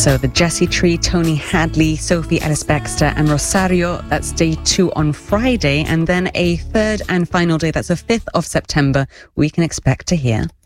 So the Jessie Tree, Tony Hadley, Sophie Ellis-Bextor and Rosario, that's day 2 on Friday. And then a third and final day, that's the 5th of September, we can expect to hear